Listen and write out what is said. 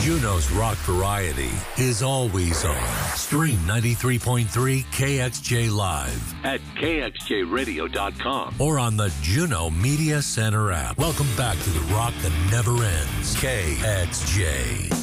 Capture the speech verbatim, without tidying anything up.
Juneau's rock variety is always on. Stream ninety-three point three K X J Live at K X J radio dot com or on the Juneau Media Center app. Welcome back to the rock that never ends. K X J.